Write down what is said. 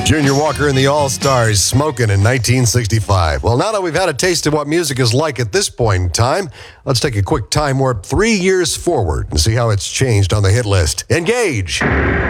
Junior Walker and the All-Stars smoking in 1965. Well, now that we've had a taste of what music is like at this point in time, let's take a quick time warp 3 years forward and see how it's changed on the hit list. Engage!